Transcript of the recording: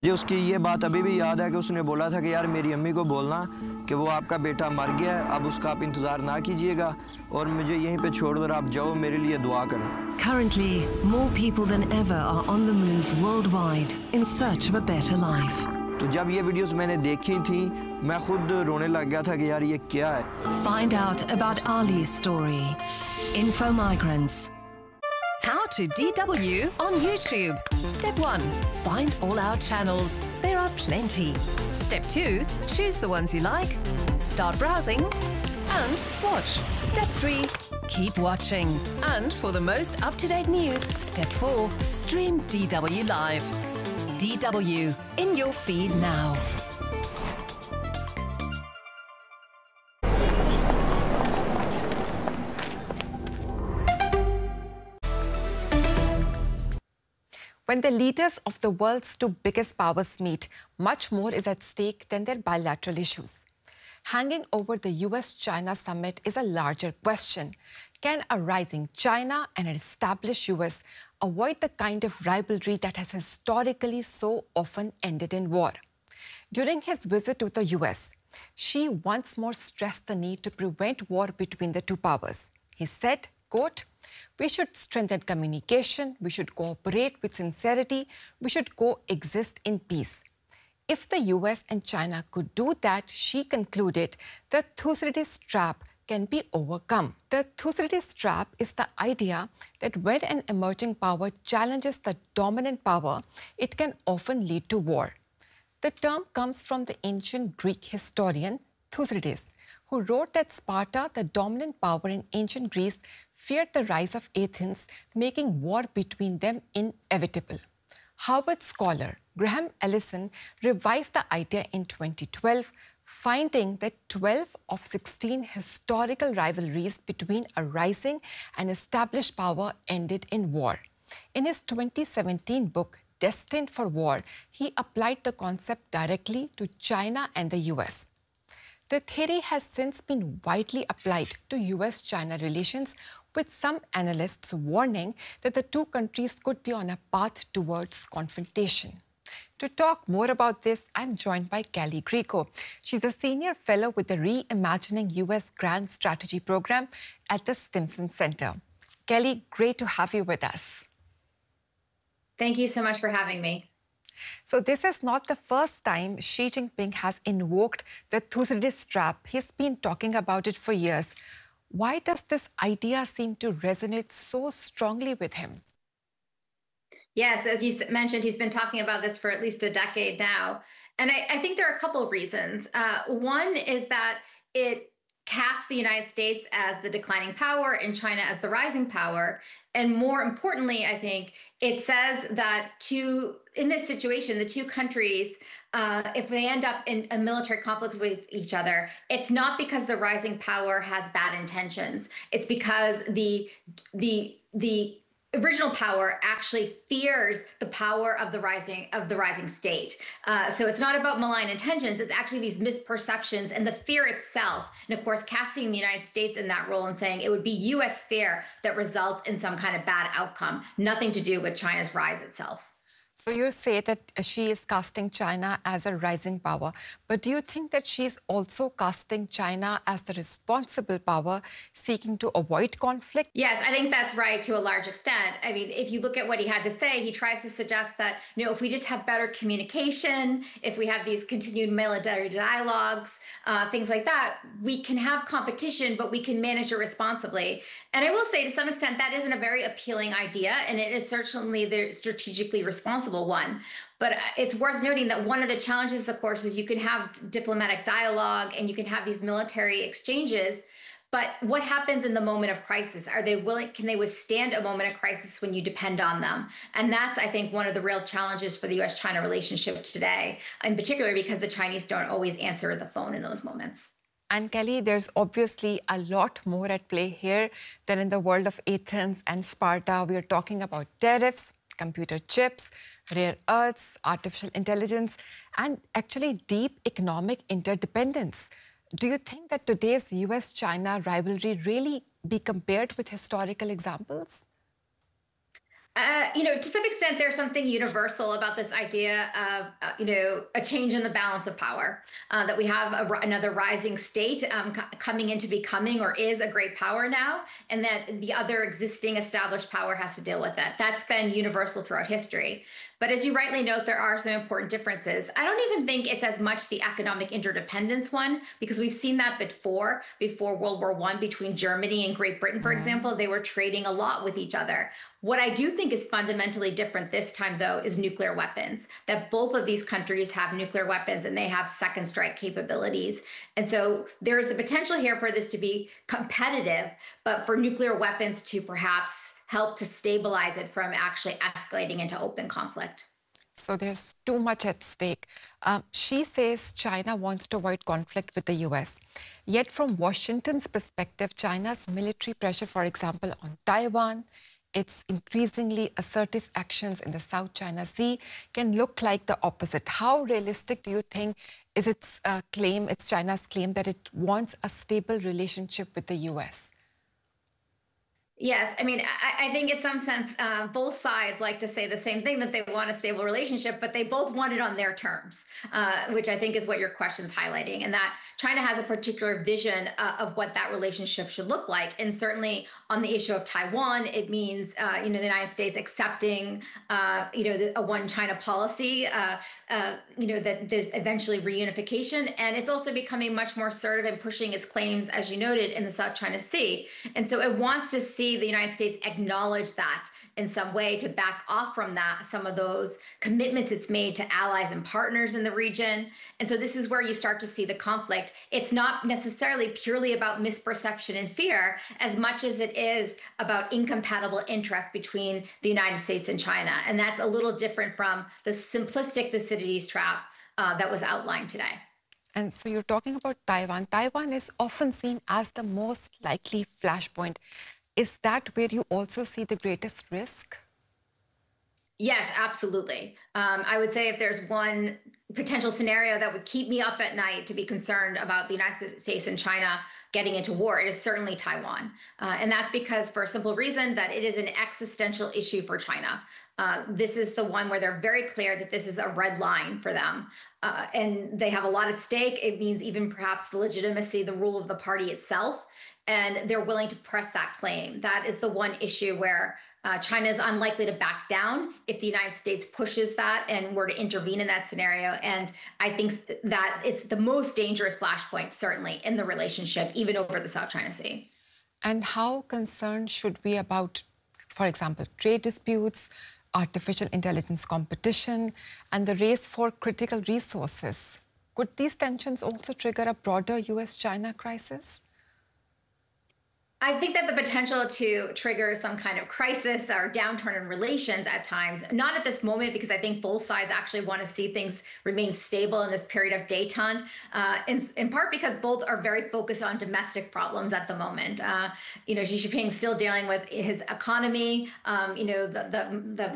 मुझे उसकी ये बात अभी भी याद है कि उसने बोला था कि यार मेरी अम्मी को बोलना कि वो आपका बेटा मर गया है, अब उसका आप इंतज़ार ना कीजिएगा और मुझे यहीं पे छोड़ कर आप जाओ, मेरे लिए दुआ करना। Currently, more people than ever are on the move worldwide in search of a better life. तो जब ये वीडियोस मैंने देखी थी, मैं खुद रोने लग गया था कि यार ये क्या है। Find out about Ali's story. Info Migrants. How to DW on YouTube. Step 1. Find all our channels. There are plenty. Step 2. Choose the ones you like. Start browsing and watch. Step 3. Keep watching. And for the most up-to-date news, Step 4. Stream DW Live. DW in your feed now. When the leaders of the world's two biggest powers meet, much more is at stake than their bilateral issues. Hanging over the US-China summit is a larger question. Can a rising China and an established US avoid the kind of rivalry that has historically so often ended in war? During his visit to the US, Xi once more stressed the need to prevent war between the two powers. He said, quote, "We should strengthen communication, we should cooperate with sincerity, we should coexist in peace." If the US and China could do that, Xi concluded, the Thucydides trap can be overcome. The Thucydides trap is the idea that when an emerging power challenges the dominant power, it can often lead to war. The term comes from the ancient Greek historian Thucydides, who wrote that Sparta, the dominant power in ancient Greece, feared the rise of Athens, making war between them inevitable. Harvard scholar Graham Allison revived the idea in 2012, finding that 12 of 16 historical rivalries between a rising and established power ended in war. In his 2017 book, Destined for War, he applied the concept directly to China and the US. The theory has since been widely applied to US-China relations, with some analysts warning that the two countries could be on a path towards confrontation. To talk more about this, I'm joined by Kelly Greco. She's a senior fellow with the Reimagining US Grand Strategy Program at the Stimson Center. Kelly, great to have you with us. Thank you so much for having me. So this is not the first time Xi Jinping has invoked the Thucydides trap. He's been talking about it for years. Why does this idea seem to resonate so strongly with him? Yes, as you mentioned, he's been talking about this for at least a decade now. And I think there are a couple of reasons. One is that it casts the United States as the declining power and China as the rising power. And more importantly, I think it says that in this situation, the two countries, if they end up in a military conflict with each other, it's not because the rising power has bad intentions. It's because the original power actually fears the power of the rising state. So it's not about malign intentions. It's actually these misperceptions and the fear itself. And of course, casting the United States in that role and saying it would be US fear that results in some kind of bad outcome, nothing to do with China's rise itself. So you say that Xi is casting China as a rising power, but do you think that she's also casting China as the responsible power seeking to avoid conflict? Yes, I think that's right to a large extent. I mean, if you look at what he had to say, he tries to suggest that, if we just have better communication, if we have these continued military dialogues, things like that, we can have competition, but we can manage it responsibly. And I will say, to some extent, that isn't a very appealing idea, and it is certainly the strategically responsible one. But it's worth noting that one of the challenges, of course, is you can have diplomatic dialogue and you can have these military exchanges. But what happens in the moment of crisis? Can they withstand a moment of crisis when you depend on them? And that's, I think, one of the real challenges for the US-China relationship today, in particular because the Chinese don't always answer the phone in those moments. And Kelly, there's obviously a lot more at play here than in the world of Athens and Sparta. We are talking about tariffs, computer chips, rare earths, artificial intelligence, and actually deep economic interdependence. Do you think that today's US-China rivalry really be compared with historical examples? To some extent, there's something universal about this idea of, a change in the balance of power, that we have another rising state coming into becoming or is a great power now, and that the other existing established power has to deal with that. That's been universal throughout history. But as you rightly note, there are some important differences. I don't even think it's as much the economic interdependence one, because we've seen that before World War I, between Germany and Great Britain, for example. They were trading a lot with each other. What I do think is fundamentally different this time, though, is nuclear weapons, that both of these countries have nuclear weapons and they have second strike capabilities. And so there is the potential here for this to be competitive, but for nuclear weapons to perhaps help to stabilize it from actually escalating into open conflict. So there's too much at stake. She says China wants to avoid conflict with the US. Yet from Washington's perspective, China's military pressure, for example, on Taiwan, its increasingly assertive actions in the South China Sea can look like the opposite. How realistic do you think is its claim, it's China's claim that it wants a stable relationship with the US? Yes, I mean, I think in some sense, both sides like to say the same thing, that they want a stable relationship, but they both want it on their terms, which I think is what your question's highlighting, and that China has a particular vision of what that relationship should look like. And certainly on the issue of Taiwan, it means, the United States accepting, a one China policy, that there's eventually reunification. And it's also becoming much more assertive and pushing its claims, as you noted, in the South China Sea. And so it wants to see the United States acknowledge that in some way, to back off from that, some of those commitments it's made to allies and partners in the region. And so this is where you start to see the conflict. It's not necessarily purely about misperception and fear, as much as it is about incompatible interests between the United States and China. And that's a little different from the simplistic Thucydides trap that was outlined today. And so you're talking about Taiwan. Taiwan is often seen as the most likely flashpoint. Is that where you also see the greatest risk? Yes, absolutely. I would say if there's one potential scenario that would keep me up at night to be concerned about the United States and China getting into war, it is certainly Taiwan. And that's because, for a simple reason, that it is an existential issue for China. This is the one where they're very clear that this is a red line for them. And they have a lot at stake. It means even perhaps the legitimacy, the rule of the party itself. And they're willing to press that claim. That is the one issue where China is unlikely to back down if the United States pushes that and were to intervene in that scenario. And I think that it's the most dangerous flashpoint, certainly, in the relationship, even over the South China Sea. And how concerned should we about, for example, trade disputes, artificial intelligence competition, and the race for critical resources? Could these tensions also trigger a broader US-China crisis? I think that the potential to trigger some kind of crisis or downturn in relations at times, not at this moment, because I think both sides actually want to see things remain stable in this period of détente, in part because both are very focused on domestic problems at the moment. Xi Jinping still dealing with his economy, the